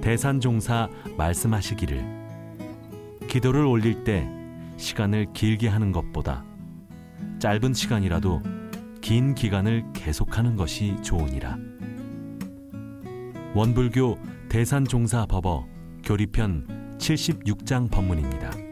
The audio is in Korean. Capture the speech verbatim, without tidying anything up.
대산종사 말씀하시기를 기도를 올릴 때 시간을 길게 하는 것보다 짧은 시간이라도 긴 기간을 계속하는 것이 좋으니라. 원불교 대산종사 법어 교리편 칠십육 장 법문입니다.